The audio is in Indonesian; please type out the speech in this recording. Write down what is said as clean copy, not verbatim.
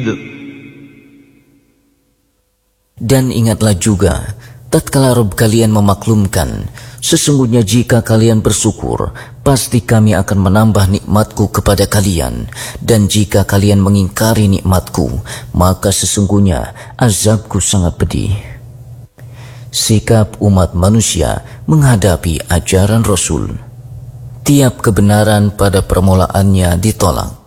Dan ingatlah juga, tatkala Rabb kalian memaklumkan, sesungguhnya jika kalian bersyukur, pasti kami akan menambah nikmatku kepada kalian. Dan jika kalian mengingkari nikmatku, maka sesungguhnya azabku sangat pedih. Sikap umat manusia menghadapi ajaran Rasul. Tiap kebenaran pada permulaannya ditolak.